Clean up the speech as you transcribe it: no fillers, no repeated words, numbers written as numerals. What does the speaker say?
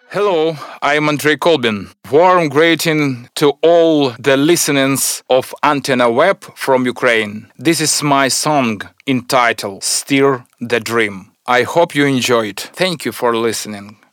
Hello, I'm Andrei Kolbin. Warm greeting to all the listeners of Antenna Web from Ukraine. This is my song entitled Steer the Dream. I hope you enjoy it. Thank you for listening.